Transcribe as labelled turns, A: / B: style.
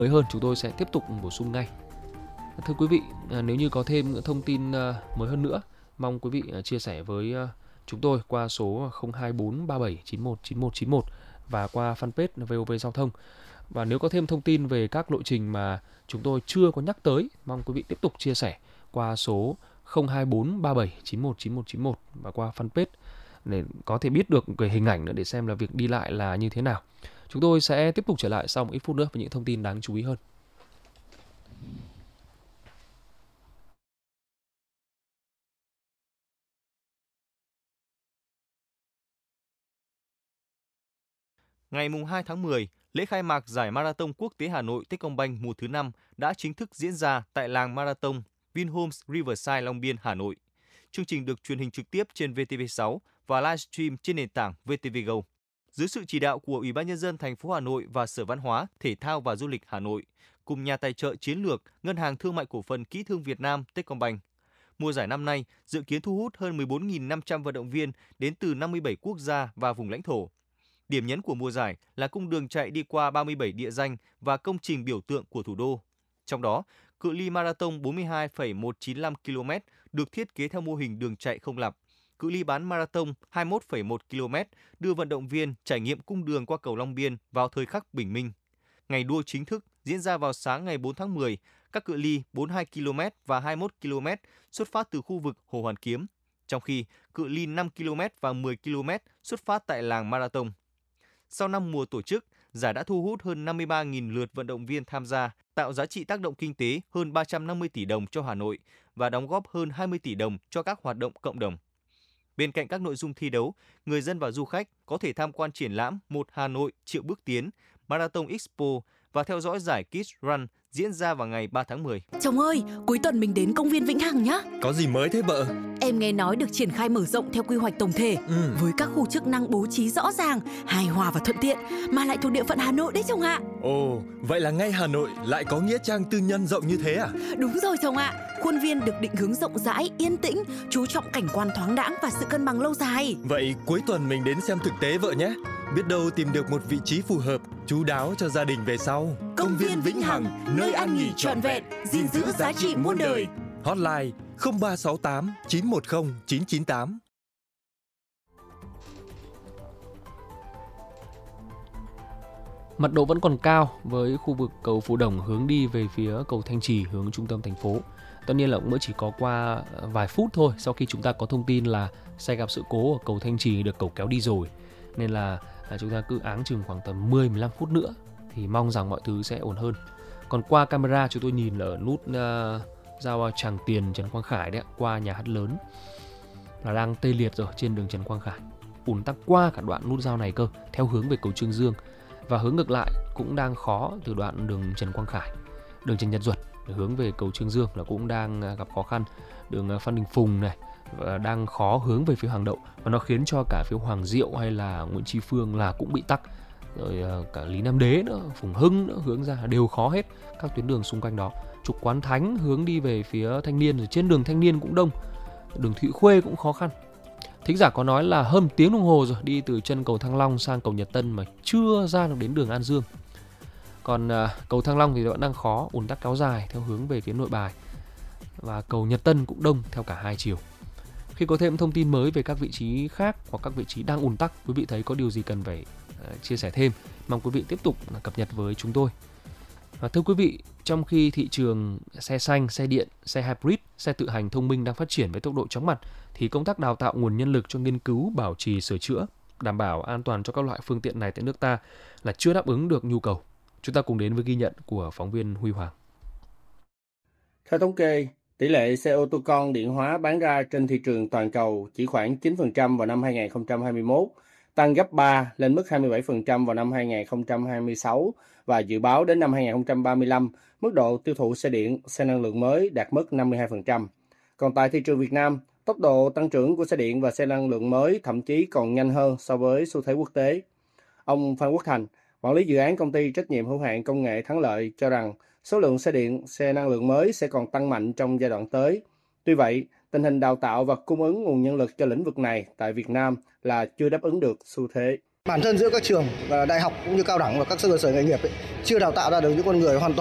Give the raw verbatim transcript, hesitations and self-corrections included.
A: mới hơn chúng tôi sẽ tiếp tục bổ sung ngay. Thưa quý vị, nếu như có thêm thông tin mới hơn nữa, mong quý vị chia sẻ với chúng tôi qua số không hai bốn ba bảy chín một chín một chín một và qua fanpage vê o vê Giao thông. Và nếu có thêm thông tin về các lộ trình mà chúng tôi chưa có nhắc tới, mong quý vị tiếp tục chia sẻ qua số không hai bốn ba bảy chín một chín một chín một và qua fanpage để có thể biết được cái hình ảnh nữa để xem là việc đi lại là như thế nào. Chúng tôi sẽ tiếp tục trở lại sau một ít phút nữa với những thông tin đáng chú ý hơn.
B: Ngày hai tháng mười, lễ khai mạc giải Marathon Quốc tế Hà Nội Techcombank mùa thứ năm đã chính thức diễn ra tại làng Marathon Vinhomes Riverside Long Biên, Hà Nội. Chương trình được truyền hình trực tiếp trên vê tê vê sáu và livestream trên nền tảng vê tê vê Go. Dưới sự chỉ đạo của Ủy ban Nhân dân thành phố Hà Nội và Sở Văn hóa, Thể thao và Du lịch Hà Nội, cùng nhà tài trợ chiến lược Ngân hàng Thương mại Cổ phần Kỹ thương Việt Nam Techcombank. Mùa giải năm nay dự kiến thu hút hơn mười bốn nghìn năm trăm vận động viên đến từ năm mươi bảy quốc gia và vùng lãnh thổ. Điểm nhấn của mùa giải là cung đường chạy đi qua ba mươi bảy địa danh và công trình biểu tượng của thủ đô. Trong đó, cự ly marathon bốn mươi hai phẩy một chín lăm ki lô mét được thiết kế theo mô hình đường chạy không lặp. Cự ly bán marathon hai mươi mốt phẩy một ki lô mét đưa vận động viên trải nghiệm cung đường qua cầu Long Biên vào thời khắc bình minh. Ngày đua chính thức diễn ra vào sáng ngày bốn tháng mười, các cự ly bốn mươi hai ki lô mét và hai mươi mốt ki lô mét xuất phát từ khu vực Hồ Hoàn Kiếm, trong khi cự ly năm ki lô mét và mười ki lô mét xuất phát tại làng Marathon. Sau năm mùa tổ chức, giải đã thu hút hơn năm mươi ba nghìn lượt vận động viên tham gia, tạo giá trị tác động kinh tế hơn ba trăm năm mươi tỷ đồng cho Hà Nội và đóng góp hơn hai mươi tỷ đồng cho các hoạt động cộng đồng. Bên cạnh các nội dung thi đấu, người dân và du khách có thể tham quan triển lãm Một Hà Nội triệu bước tiến, Marathon Expo và theo dõi giải Kids Run diễn ra vào ngày ba tháng mười.
C: Chồng ơi, cuối tuần mình đến công viên Vĩnh Hằng nhé.
D: Có gì mới thế vợ?
C: Em nghe nói được triển khai mở rộng theo quy hoạch tổng thể,
D: ừ.
C: với các khu chức năng bố trí rõ ràng, hài hòa và thuận tiện, mà lại thuộc địa phận Hà Nội đấy chồng ạ.
D: Ồ, vậy là ngay Hà Nội lại có nghĩa trang tư nhân rộng như thế à?
C: Đúng rồi chồng ạ. Khuôn viên được định hướng rộng rãi, yên tĩnh, chú trọng cảnh quan thoáng đãng và sự cân bằng lâu dài.
D: Vậy cuối tuần mình đến xem thực tế vợ nhé. Biết đâu tìm được một vị trí phù hợp, chu đáo cho gia đình về sau.
C: Công, Công viên Vĩnh Hằng, nơi ăn nghỉ trọn vẹn, gìn giữ giá trị muôn đời.
D: Hotline không ba sáu tám chín một không chín chín tám.
A: Mật độ vẫn còn cao với khu vực cầu Phú Đồng hướng đi về phía cầu Thanh Trì hướng trung tâm thành phố. Tất nhiên là cũng mới chỉ có qua vài phút thôi sau khi chúng ta có thông tin là xe gặp sự cố ở cầu Thanh Trì được cầu kéo đi rồi. Nên là chúng ta cứ áng chừng khoảng tầm mười đến mười lăm phút nữa thì mong rằng mọi thứ sẽ ổn hơn. Còn qua camera chúng tôi nhìn là ở nút uh, giao Tràng Tiền Trần Quang Khải đấy, qua nhà hát lớn là đang tê liệt rồi trên đường Trần Quang Khải. Ùn tắc qua cả đoạn nút giao này cơ, theo hướng về cầu Trương Dương. Và hướng ngược lại cũng đang khó từ đoạn đường Trần Quang Khải, đường Trần Nhật Duật hướng về cầu Trương Dương là cũng đang gặp khó khăn. Đường Phan Đình Phùng này và đang khó hướng về phía Hàng Đậu, và nó khiến cho cả phía Hoàng Diệu hay là Nguyễn Tri Phương là cũng bị tắc. Rồi cả Lý Nam Đế nữa, Phùng Hưng nữa hướng ra đều khó hết, các tuyến đường xung quanh đó. Trục Quán Thánh hướng đi về phía Thanh Niên, rồi trên đường Thanh Niên cũng đông. Đường Thụy Khuê cũng khó khăn. Thính giả có nói là hơn tiếng đồng hồ rồi đi từ chân cầu Thăng Long sang cầu Nhật Tân mà chưa ra được đến đường An Dương. Còn uh, cầu Thăng Long thì vẫn đang khó, ùn tắc kéo dài theo hướng về phía Nội Bài. Và cầu Nhật Tân cũng đông theo cả hai chiều. Khi có thêm thông tin mới về các vị trí khác hoặc các vị trí đang ùn tắc, quý vị thấy có điều gì cần phải uh, chia sẻ thêm, mong quý vị tiếp tục cập nhật với chúng tôi. Và thưa quý vị, trong khi thị trường xe xanh, xe điện, xe hybrid, xe tự hành thông minh đang phát triển với tốc độ chóng mặt, thì công tác đào tạo nguồn nhân lực cho nghiên cứu, bảo trì, sửa chữa, đảm bảo an toàn cho các loại phương tiện này tại nước ta là chưa đáp ứng được nhu cầu. Chúng ta cùng đến với ghi nhận của phóng viên Huy Hoàng.
E: Theo thống kê, tỷ lệ xe ô tô con điện hóa bán ra trên thị trường toàn cầu chỉ khoảng chín phần trăm vào năm hai không hai mốt, tăng gấp ba lên mức hai mươi bảy phần trăm vào năm hai không hai sáu và dự báo đến năm hai không ba lăm, mức độ tiêu thụ xe điện, xe năng lượng mới đạt mức năm mươi hai phần trăm. Còn tại thị trường Việt Nam, tốc độ tăng trưởng của xe điện và xe năng lượng mới thậm chí còn nhanh hơn so với xu thế quốc tế. Ông Phan Quốc Thành, quản lý dự án công ty trách nhiệm hữu hạn công nghệ Thắng Lợi cho rằng số lượng xe điện, xe năng lượng mới sẽ còn tăng mạnh trong giai đoạn tới. Tuy vậy, tình hình đào tạo và cung ứng nguồn nhân lực cho lĩnh vực này tại Việt Nam là chưa đáp ứng được xu thế.
F: Bản thân giữa các trường đại học cũng như cao đẳng và các cơ sở nghề nghiệp ấy, chưa đào tạo ra được những con người hoàn toàn